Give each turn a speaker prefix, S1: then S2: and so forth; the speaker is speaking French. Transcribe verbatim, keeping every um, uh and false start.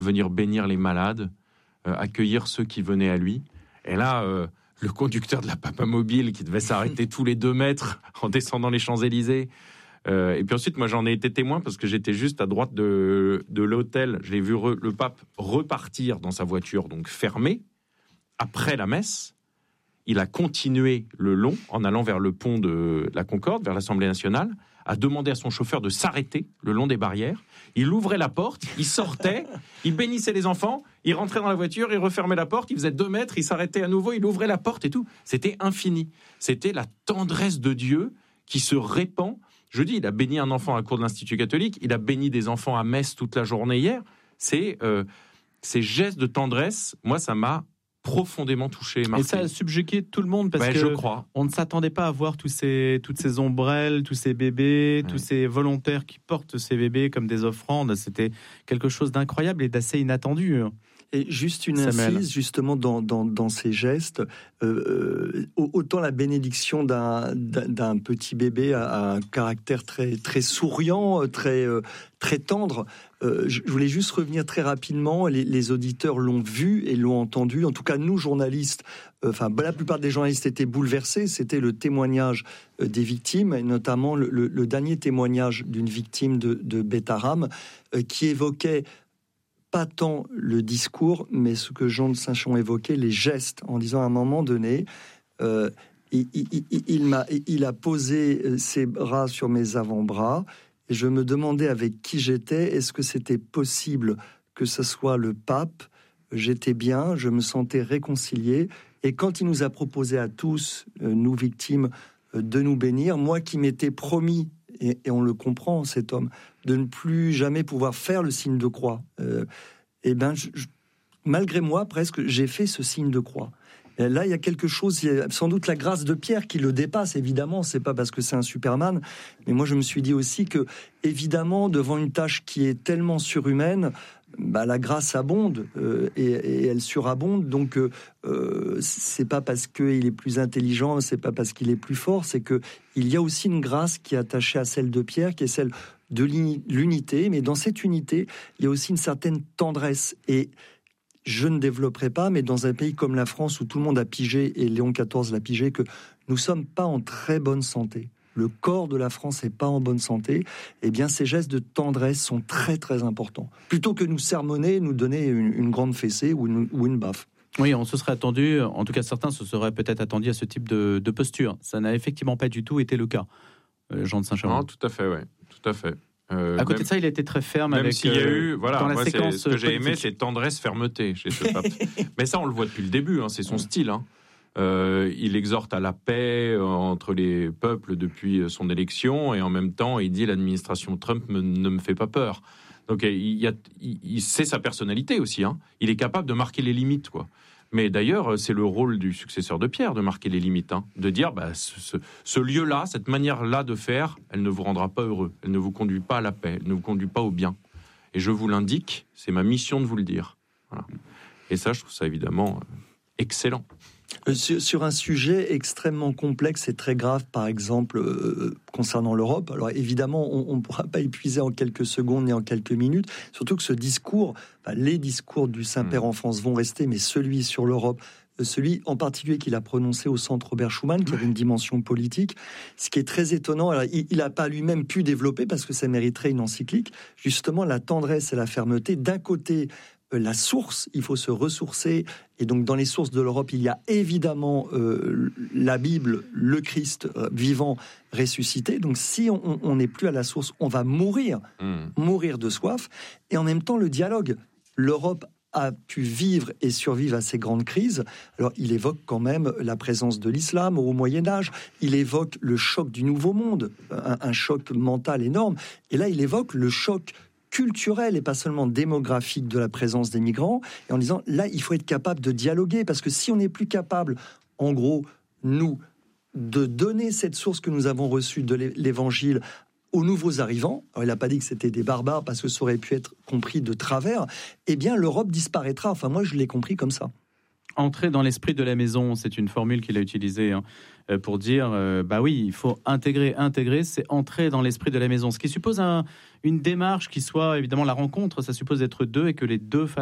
S1: venir bénir les malades, euh, accueillir ceux qui venaient à lui. Et là, euh, le conducteur de la Papa Mobile qui devait s'arrêter tous les deux mètres en descendant les Champs-Élysées. Euh, et puis ensuite, moi, j'en ai été témoin parce que j'étais juste à droite de, de l'hôtel. Je l'ai vu re, le pape repartir dans sa voiture, donc fermée, après la messe. Il a continué le long en allant vers le pont de la Concorde, vers l'Assemblée nationale, a demandé à son chauffeur de s'arrêter le long des barrières. Il ouvrait la porte, il sortait, il bénissait les enfants, il rentrait dans la voiture, il refermait la porte, il faisait deux mètres, il s'arrêtait à nouveau, il ouvrait la porte et tout. C'était infini. C'était la tendresse de Dieu qui se répand. Je dis, il a béni un enfant à la cour de l'Institut catholique, il a béni des enfants à Metz toute la journée hier. C'est, euh, ces gestes de tendresse, moi, ça m'a profondément touché.
S2: Et ça a subjugué tout le monde parce
S1: ouais,
S2: que
S1: je crois.
S2: On ne s'attendait pas à voir tous ces, toutes ces ombrelles, tous ces bébés, ouais. tous ces volontaires qui portent ces bébés comme des offrandes. C'était quelque chose d'incroyable et d'assez inattendu.
S3: Et juste une
S2: Samuel.
S3: incise, justement, dans, dans, dans ces gestes, euh, autant la bénédiction d'un, d'un, d'un petit bébé a un caractère très, très souriant, très, très tendre. Euh, je voulais juste revenir très rapidement. Les, les auditeurs l'ont vu et l'ont entendu. En tout cas, nous, journalistes, euh, enfin, la plupart des journalistes étaient bouleversés. C'était le témoignage euh, des victimes, et notamment le, le, le dernier témoignage d'une victime de, de Beth Aram, euh, qui évoquait pas tant le discours, mais ce que Jean de Saint-Chamond évoquait, les gestes, en disant à un moment donné, euh, il, il, il, il, m'a, il a posé ses bras sur mes avant-bras, et je me demandais avec qui j'étais, est-ce que c'était possible que ce soit le pape? J'étais bien, je me sentais réconcilié, et quand il nous a proposé à tous, euh, nous victimes, euh, de nous bénir, moi qui m'étais promis, et, et on le comprend, cet homme, de ne plus jamais pouvoir faire le signe de croix. Euh, et ben, je, je, malgré moi, presque, j'ai fait ce signe de croix. Et là, il y a quelque chose, il y a sans doute la grâce de Pierre qui le dépasse, évidemment, c'est pas parce que c'est un Superman, mais moi je me suis dit aussi que, évidemment, devant une tâche qui est tellement surhumaine, bah, la grâce abonde, euh, et, et elle surabonde, donc euh, c'est pas parce qu'il est plus intelligent, c'est pas parce qu'il est plus fort, c'est que il y a aussi une grâce qui est attachée à celle de Pierre, qui est celle de l'unité, mais dans cette unité, il y a aussi une certaine tendresse, et je ne développerai pas, mais dans un pays comme la France où tout le monde a pigé, et Léon quatorze l'a pigé, que nous ne sommes pas en très bonne santé. Le corps de la France n'est pas en bonne santé. Eh bien, ces gestes de tendresse sont très très importants. Plutôt que nous sermonner, nous donner une, une grande fessée ou une, ou une baffe.
S2: Oui, on se serait attendu, en tout cas certains se seraient peut-être attendus à ce type de, de posture. Ça n'a effectivement pas du tout été le cas, Jean de Saint-Chamond.
S1: Non, tout à fait, oui, tout à fait.
S2: Euh, à côté même, de ça, il a été très ferme
S1: même
S2: avec.
S1: S'il y a eu, voilà,
S2: dans la
S1: moi,
S2: séquence
S1: ce que j'ai
S2: politique.
S1: aimé, c'est tendresse, fermeté chez ce pape. Mais ça, on le voit depuis le début. Hein, c'est son style. Hein. Euh, il exhorte à la paix entre les peuples depuis son élection, et en même temps, il dit l'administration Trump me, ne me fait pas peur. Donc, il, y a, il, il c'est sa personnalité aussi. Hein. Il est capable de marquer les limites, quoi. Mais d'ailleurs, c'est le rôle du successeur de Pierre de marquer les limites, hein, de dire bah, ce, ce, ce lieu-là, cette manière-là de faire, elle ne vous rendra pas heureux, elle ne vous conduit pas à la paix, elle ne vous conduit pas au bien. Et je vous l'indique, c'est ma mission de vous le dire. Voilà. Et ça, je trouve ça évidemment euh, excellent.
S3: Euh, sur, sur un sujet extrêmement complexe et très grave, par exemple, euh, concernant l'Europe. Alors évidemment, on ne pourra pas épuiser en quelques secondes ni en quelques minutes, surtout que ce discours, enfin, les discours du Saint-Père mmh. en France vont rester, mais celui sur l'Europe, celui en particulier qu'il a prononcé au centre Robert Schuman, qui avait une dimension politique, ce qui est très étonnant. Alors, il n'a pas lui-même pu développer, parce que ça mériterait une encyclique, justement la tendresse et la fermeté. D'un côté, la source, il faut se ressourcer, et donc dans les sources de l'Europe, il y a évidemment euh, la Bible, le Christ euh, vivant, ressuscité. Donc si on n'est plus à la source, on va mourir, mmh. mourir de soif. Et en même temps, le dialogue. L'Europe a pu vivre et survivre à ces grandes crises. Alors, il évoque quand même la présence de l'islam au Moyen-Âge, il évoque le choc du Nouveau Monde, un, un choc mental énorme, et là, il évoque le choc culturel et pas seulement démographique de la présence des migrants, et en disant, là, il faut être capable de dialoguer, parce que si on n'est plus capable, en gros, nous, de donner cette source que nous avons reçue de l'Évangile aux nouveaux arrivants, alors il n'a pas dit que c'était des barbares, parce que ça aurait pu être compris de travers, eh bien l'Europe disparaîtra. Enfin, moi, je l'ai compris comme ça.
S2: Entrer dans l'esprit de la maison, c'est une formule qu'il a utilisée hein, pour dire, euh, bah oui, il faut intégrer, intégrer, c'est entrer dans l'esprit de la maison. Ce qui suppose un, une démarche qui soit, évidemment, la rencontre, ça suppose d'être deux et que les deux